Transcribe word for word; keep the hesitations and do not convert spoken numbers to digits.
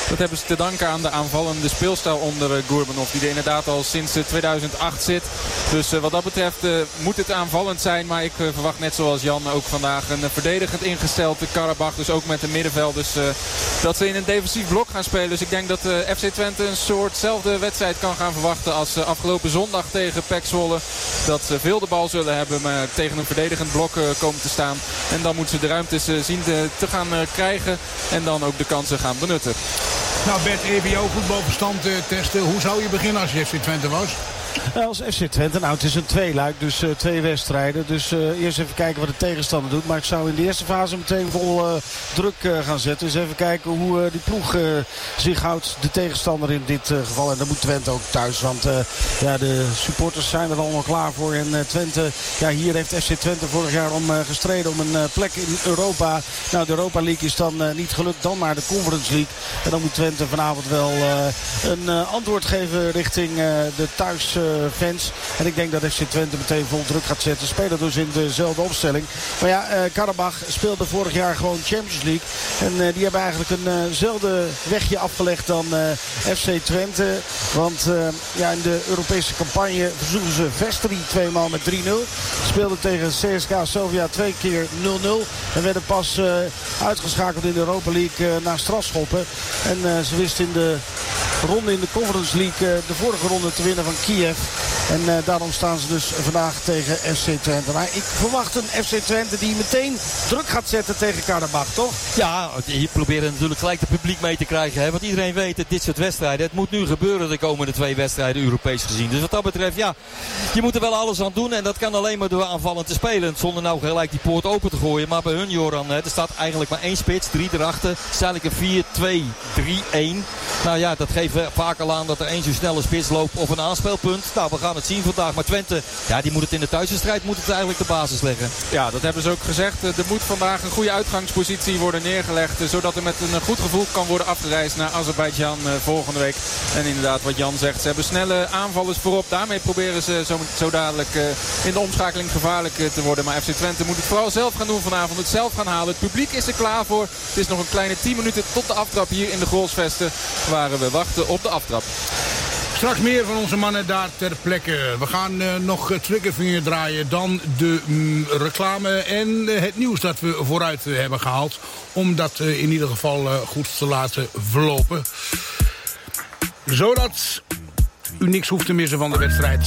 Dat hebben ze te danken aan de aanvallende speelstijl onder uh, Gurbanov. Die er inderdaad al sinds uh, tweeduizend acht zit. Dus uh, wat dat betreft uh, moet het aanvallend zijn. Maar ik uh, verwacht net zoals Jan ook vandaag een uh, verdedigend ingesteld Karabach. Dus ook met de middenvelders. Uh, dat ze in een defensief blok gaan spelen. Dus ik denk dat uh, F C Twente een soortzelfde wedstrijd kan gaan verwachten als uh, afgelopen zondag tegen P E C Zwolle. Dat ze veel de bal zullen hebben, maar tegen een verdedigend blok uh, komen te staan. En dan moeten ze de ruimtes uh, zien te, te gaan uh, krijgen. En dan ook de kansen gaan benutten. Nou Bert, E B O voetbalverstand uh, testen. Hoe zou je beginnen als je F C Twente was? Als F C Twente, nou het is een tweeluik, dus uh, twee wedstrijden. Dus uh, eerst even kijken wat de tegenstander doet. Maar ik zou in de eerste fase meteen vol uh, druk uh, gaan zetten. Dus even kijken hoe uh, die ploeg uh, zich houdt. De tegenstander in dit uh, geval. En dan moet Twente ook thuis. Want uh, ja, de supporters zijn er allemaal klaar voor. En uh, Twente, ja, hier heeft F C Twente vorig jaar om uh, gestreden om een uh, plek in Europa. Nou, de Europa League is dan uh, niet gelukt. Dan maar de Conference League. En dan moet Twente vanavond wel uh, een uh, antwoord geven richting uh, de thuis... Uh, fans. En ik denk dat F C Twente meteen vol druk gaat zetten. Spelen dus in dezelfde opstelling. Maar ja, uh, Karabach speelde vorig jaar gewoon Champions League. En uh, die hebben eigenlijk eenzelfde uh wegje afgelegd dan uh, F C Twente. Want uh, ja, in de Europese campagne verzoegen ze Vestri tweemaal met drie nul. Speelden tegen C S K A Sofia twee keer nul nul. En werden pas uh, uitgeschakeld in de Europa League uh, na strafschoppen. En uh, ze wisten in de ronde in de Conference League uh, de vorige ronde te winnen van Kiev. En uh, daarom staan ze dus vandaag tegen F C Twente. Maar ik verwacht een F C Twente die meteen druk gaat zetten tegen Karabach, toch? Ja, je probeert natuurlijk gelijk het publiek mee te krijgen. Hè? Want iedereen weet dat dit soort wedstrijden, het moet nu gebeuren de komende twee wedstrijden Europees gezien. Dus wat dat betreft, ja, je moet er wel alles aan doen. En dat kan alleen maar door aanvallend te spelen. Zonder nou gelijk die poort open te gooien. Maar bij hun, Joran, hè, er staat eigenlijk maar één spits, drie erachter. Het is eigenlijk een vier twee drie een. Nou ja, dat geeft vaak al aan dat er één zo snelle spits loopt op een aanspeelpunt. Nou, we gaan het zien vandaag. Maar Twente, ja, die moet het in de thuiswedstrijd moet het eigenlijk de basis leggen. Ja, dat hebben ze ook gezegd. Er moet vandaag een goede uitgangspositie worden neergelegd. Zodat er met een goed gevoel kan worden afgereisd naar Azerbeidzjan volgende week. En inderdaad, wat Jan zegt, ze hebben snelle aanvallers voorop. Daarmee proberen ze zo, zo dadelijk in de omschakeling gevaarlijk te worden. Maar F C Twente moet het vooral zelf gaan doen vanavond. Het zelf gaan halen. Het publiek is er klaar voor. Het is nog een kleine tien minuten tot de aftrap hier in de Grolsvesten. Waar we wachten op de aftrap. Straks meer van onze mannen daar ter plekke. We gaan uh, nog triggervinger draaien dan de mm, reclame en uh, het nieuws dat we vooruit uh, hebben gehaald. Om dat uh, in ieder geval uh, goed te laten verlopen. Zodat u niks hoeft te missen van de wedstrijd